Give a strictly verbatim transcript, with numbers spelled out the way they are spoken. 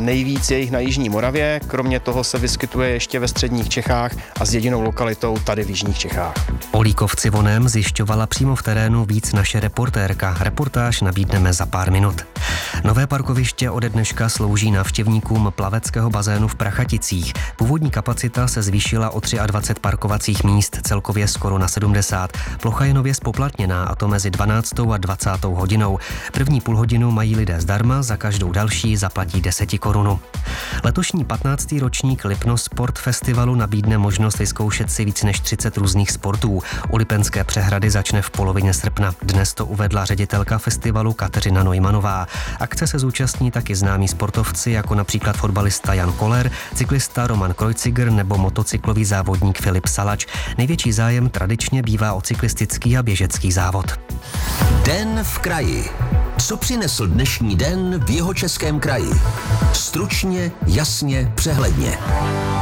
nejvíc je jich na jižní Moravě, kromě toho se vyskytuje ještě ve středních Čechách a s jedinou lokalitou tady v jižních Čechách. O Líkovci Voném zjišťovala přímo v terénu víc naše reportérka. Reportáž nabídneme za pár minut. Nové parkoviště ode dneška slouží návštěvníkům plaveckého bazénu v Prachaticích. Původní kapacita se zvýšila o dvacet tři parkovacích míst, celkově skoro na sedmdesát. Plocha je nově spoplatněná, a to mezi dvanáctou a dvacátou hodinou. První půl hodinu mají lidé zdarma, za každou další zaplatí deset korun. Letošní patnáctý ročník Lipno Sport Festivalu nabídne možnost vyzkoušet si víc než třicet různých sportů. U Lipenské přehrady začne v polovině srpna. Dnes to uvedla ředitelka festivalu Kateřina Neumannová. Akce se zúčastní taky známí sportovci, jako například fotbalista Jan Koller, cyklista Roman Kreuziger nebo motocyklový závodník Filip Salač. Největší zájem tradičně bývá o cyklistický a běžecký závod. Den v kraji. Co přinesl dnešní den v Jihočeském kraji? Stručně, jasně, přehledně.